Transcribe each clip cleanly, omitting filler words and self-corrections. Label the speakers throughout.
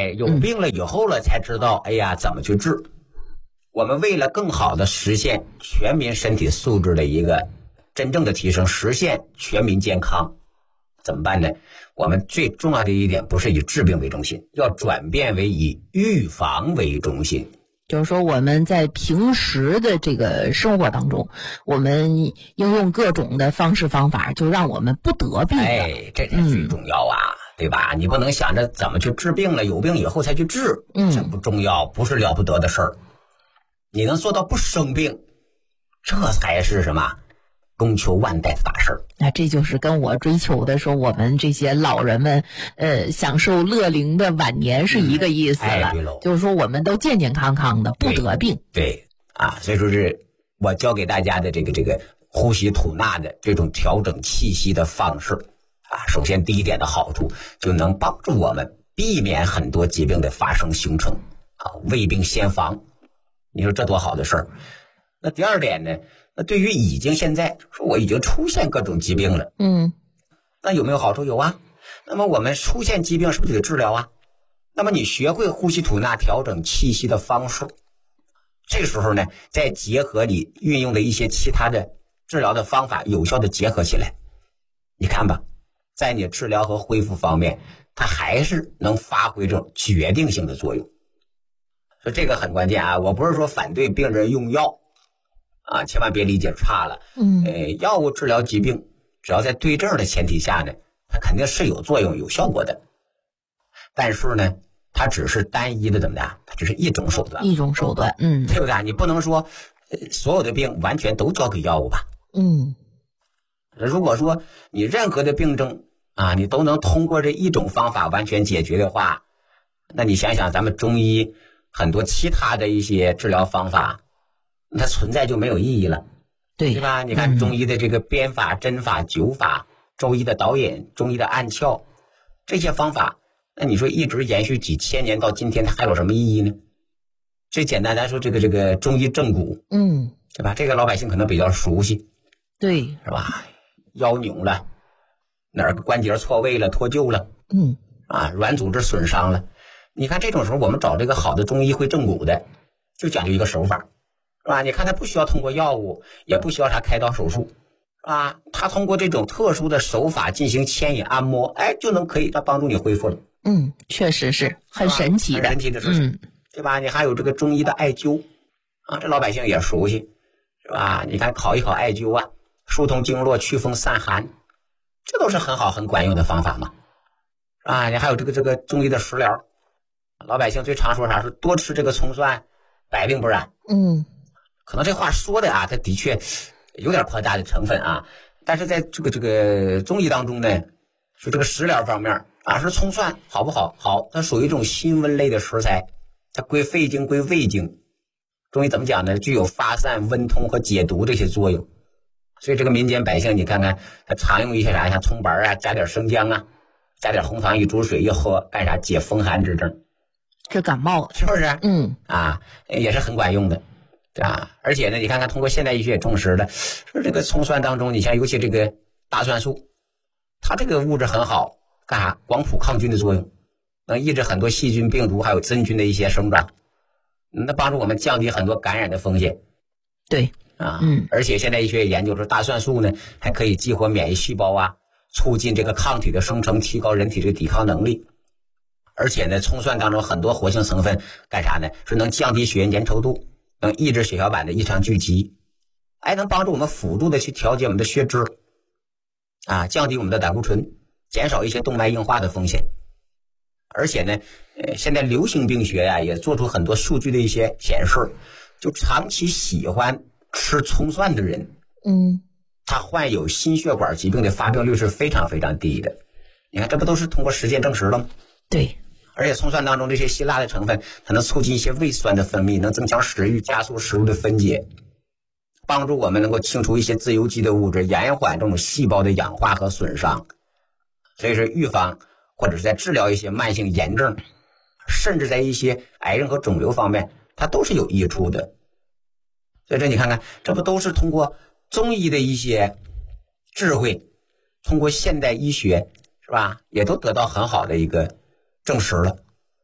Speaker 1: 有病了以后了才知道，哎呀，怎么去治。我们为了更好的实现全民身体素质的一个真正的提升，实现全民健康，怎么办呢？我们最重要的一点不是以治病为中心，要转变为以预防为中心。
Speaker 2: 就是说我们在平时的这个生活当中，我们应用各种的方式方法，就让我们不得病。
Speaker 1: 这才最重要啊，对吧？你不能想着怎么去治病了，有病以后才去治，这不重要，不是了不得的事儿。你能做到不生病，这才是什么功求万代的大事儿。
Speaker 2: 那这就是跟我追求的说我们这些老人们享受乐龄的晚年是一个意思了。就是说我们都健健康康的，不得病。
Speaker 1: 对啊，所以说是我教给大家的这个呼吸吐纳的这种调整气息的方式啊。首先第一点的好处就能帮助我们避免很多疾病的发生形成啊，未病先防。你说这多好的事儿。那第二点呢，那对于已经现在说我已经出现各种疾病了，那有没有好处？有啊。那么我们出现疾病是不是得治疗啊？那么你学会呼吸吐纳调整气息的方式，这个时候呢，再结合你运用的一些其他的治疗的方法，有效的结合起来，你看吧，在你治疗和恢复方面，它还是能发挥这种决定性的作用。所以这个很关键啊！我不是说反对病人用药啊，千万别理解差了。药物治疗疾病，只要在对症的前提下呢，它肯定是有作用、有效果的。但是呢，它只是单一的怎么的？它只是一种手段，对不对？你不能说所有的病完全都交给药物吧？如果说你任何的病症啊，你都能通过这一种方法完全解决的话，那你想想咱们中医很多其他的一些治疗方法，它存在就没有意义了，对吧？你看中医的这个鞭法、针法、灸法，中医的导引、中医的按窍，这些方法，那你说一直延续几千年到今天，它还有什么意义呢？最简单来说，这个中医正骨，对吧？这个老百姓可能比较熟悉，对，是吧？腰扭了，哪儿个关节错位了、脱臼了，软组织损伤了。你看这种时候，我们找这个好的中医会正骨的，就讲究一个手法，是吧？你看他不需要通过药物，也不需要啥开刀手术，是吧？他通过这种特殊的手法进行牵引按摩，就能可以帮助你恢复了。确实是很神奇的，很神奇的事情，对吧？你还有这个中医的艾灸啊，这老百姓也熟悉，是吧？你看考一考艾灸啊，疏通经络、祛风散寒，这都是很好很管用的方法嘛，是吧？你还有这个中医的食疗。老百姓最常说啥？说多吃这个葱蒜，百病不染。可能这话说的啊，它的确有点夸大的成分啊。但是在这个中医当中呢，说这个食疗方面啊，说葱蒜好不好？好，它属于一种辛温类的食材，它归肺经归胃经。中医怎么讲呢？具有发散、温通和解毒这些作用。所以这个民间百姓，你看看，他常用一些啥，像葱白啊，加点生姜啊，加点红糖一煮水一喝，干啥？解风寒之症。
Speaker 2: 这感冒
Speaker 1: 是不是？也是很管用的，对吧？而且呢，你看看通过现代医学也证实了，说这个葱蒜当中，你像尤其这个大蒜素，它这个物质很好，干啥？广谱抗菌的作用，能抑制很多细菌、病毒还有真菌的一些生长，那帮助我们降低很多感染的风险。对而且现代医学也研究说，大蒜素呢还可以激活免疫细胞啊，促进这个抗体的生成，提高人体这个抵抗能力。而且呢，葱蒜当中很多活性成分干啥呢？是能降低血液粘稠度，能抑制血小板的异常聚集，能帮助我们辅助的去调节我们的血脂啊，降低我们的胆固醇，减少一些动脉硬化的风险。而且呢，现在流行病学呀也做出很多数据的一些显示，就长期喜欢吃葱蒜的人，他患有心血管疾病的发病率是非常非常低的。你看，这不都是通过实践证实了吗？对。而且葱蒜当中这些辛辣的成分，它能促进一些胃酸的分泌，能增强食欲，加速食物的分解，帮助我们能够清除一些自由基的物质，延缓这种细胞的氧化和损伤。所以说预防或者是在治疗一些慢性炎症，甚至在一些癌症和肿瘤方面，它都是有益处的。所以这你看看，这不都是通过中医的一些智慧，通过现代医学，是吧？也都得到很好的一个证实了。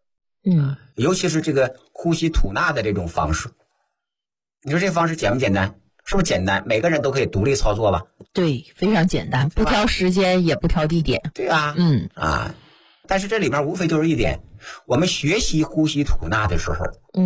Speaker 1: 尤其是这个呼吸吐纳的这种方式，你说这方式简不简单？是不是简单？每个人都可以独立操作吧？
Speaker 2: 对，非常简单，不挑时间也不挑地点。
Speaker 1: 对啊，但是这里面无非就是一点，我们学习呼吸吐纳的时候，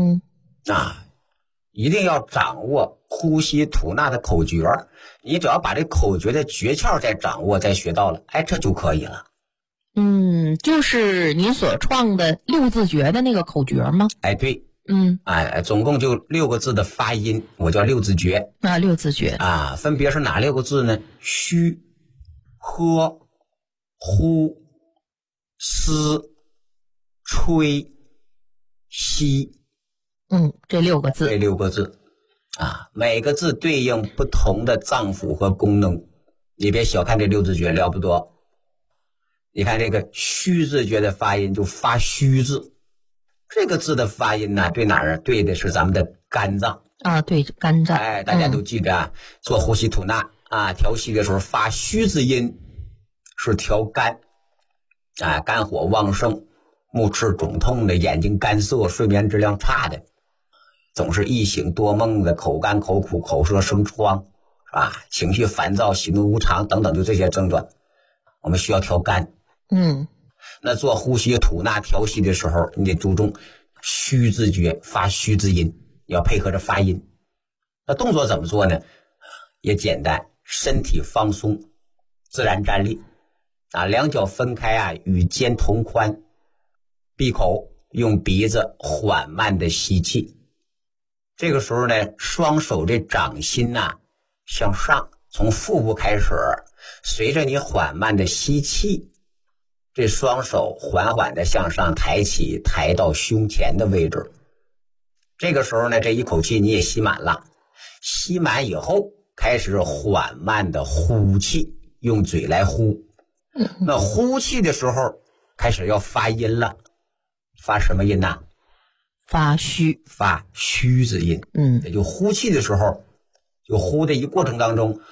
Speaker 1: 一定要掌握呼吸吐纳的口诀。你只要把这口诀的诀窍再掌握，再学到了，这就可以了。
Speaker 2: 就是您所创的6字诀的那个口诀吗？
Speaker 1: 对。总共就6个字的发音，我叫6字诀。
Speaker 2: 6字诀
Speaker 1: 分别是哪6个字呢？虚、喝、呼、思、吹、吸。
Speaker 2: 这6个字。
Speaker 1: 这6个字每个字对应不同的脏腑和功能。你别小看这6字诀，了不多。你看这个虚字诀的发音就发虚字，这个字的发音呢，对哪儿？对的是咱们的肝脏
Speaker 2: 对，肝脏。
Speaker 1: 大家都记着做呼吸吐纳调息的时候发虚字音是调肝肝火旺盛，目赤肿痛的，眼睛干涩，睡眠质量差的，总是易醒多梦的，口干口苦，口舌生疮，是吧？情绪烦躁，喜怒无常等等，就这些症状，我们需要调肝。那做呼吸吐纳调息的时候，你得注重虚字诀，发虚字音，要配合着发音。那动作怎么做呢？也简单，身体放松，自然站立两脚分开与肩同宽，闭口，用鼻子缓慢的吸气。这个时候呢，双手这掌心向上，从腹部开始，随着你缓慢的吸气，这双手缓缓的向上抬起，抬到胸前的位置。这个时候呢，这一口气你也吸满了，吸满以后开始缓慢的呼气，用嘴来呼。那呼气的时候开始要发音了，发什么音呢？
Speaker 2: 发虚，
Speaker 1: 发虚字音。也就呼气的时候，就呼的一过程当中，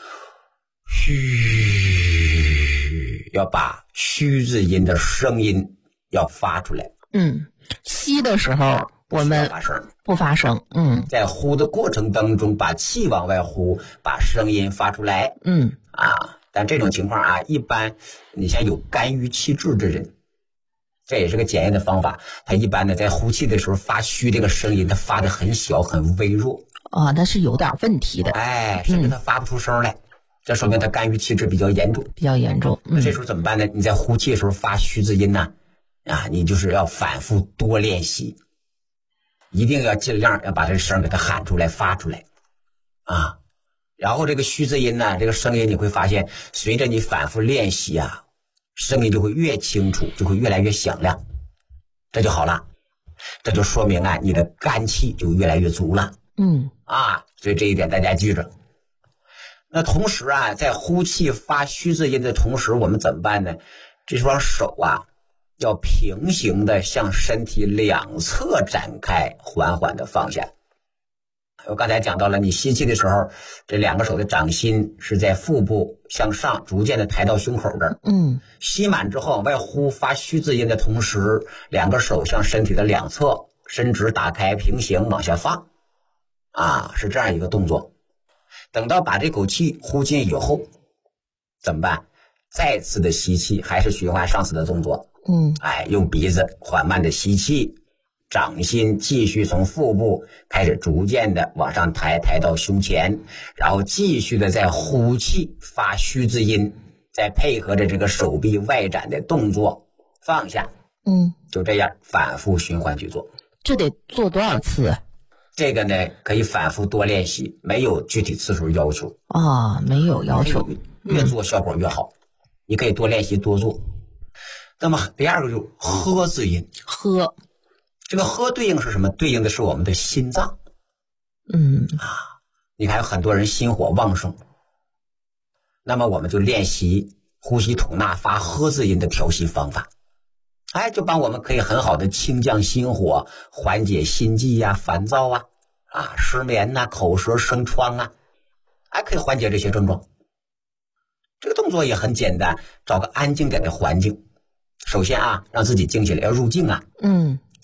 Speaker 1: 虚，要把虚字音的声音要发出来。
Speaker 2: 吸的时候我们不发声。
Speaker 1: 在呼的过程当中，把气往外呼，把声音发出来。但这种情况一般你像有肝郁气滞的人，这也是个检验的方法。他一般呢在呼气的时候发虚这个声音，他发的很小很微弱
Speaker 2: 那是有点问题的。
Speaker 1: 甚至他发不出声来，这说明他肝郁气滞比较严重。那这时候怎么办呢？你在呼气的时候发虚字音呢你就是要反复多练习，一定要尽量要把这声给它喊出来发出来然后这个虚字音呢，这个声音你会发现随着你反复练习声音就会越清楚，就会越来越响亮，这就好了。这就说明你的肝气就越来越足了。所以这一点大家记着。那同时在呼气发虚字音的同时，我们怎么办呢？这双手要平行的向身体两侧展开，缓缓的放下。我刚才讲到了，你吸气的时候，这2个手的掌心是在腹部向上逐渐的抬到胸口这儿。吸满之后往外呼发虚字音的同时，2个手向身体的两侧伸直打开，平行往下放是这样一个动作。等到把这口气呼进以后怎么办？再次的吸气，还是循环上次的动作。用鼻子缓慢的吸气，掌心继续从腹部开始逐渐的往上抬，抬到胸前，然后继续的在呼气发虚字音，再配合着这个手臂外展的动作放下。就这样反复循环去做。
Speaker 2: 这得做多少次？
Speaker 1: 这个呢可以反复多练习，没有具体次数要求
Speaker 2: 没有要求，
Speaker 1: 越做效果越好。你可以多练习多做。那么第2个就是喝字音。
Speaker 2: 喝，
Speaker 1: 这个喝对应是什么？对应的是我们的心脏。你看有很多人心火旺盛，那么我们就练习呼吸吐纳发喝字音的调息方法，就帮我们可以很好的清降心火，缓解心悸烦躁失眠口舌生疮可以缓解这些症状。这个动作也很简单，找个安静点的环境。首先让自己静下来，要入静